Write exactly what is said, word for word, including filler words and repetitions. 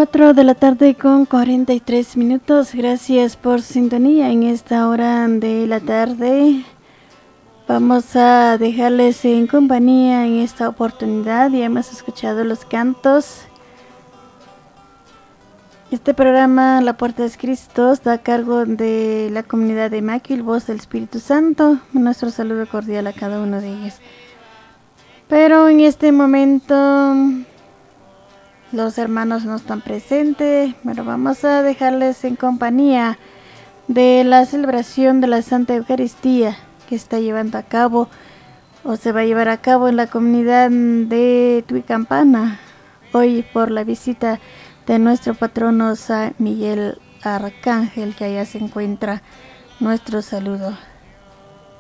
cuatro de la tarde con cuarenta y tres minutos. Gracias por su sintonía en esta hora de la tarde. Vamos a dejarles en compañía en esta oportunidad. Ya hemos escuchado los cantos. Este programa, La Puerta de Cristo, está a cargo de la comunidad de Maquil, Voz del Espíritu Santo. Nuestro saludo cordial a cada uno de ellos. Pero en este momento los hermanos no están presentes, pero vamos a dejarles en compañía de la celebración de la Santa Eucaristía que está llevando a cabo o se va a llevar a cabo en la comunidad de Tuicampana, hoy por la visita de nuestro patrono San Miguel Arcángel, que allá se encuentra. Nuestro saludo.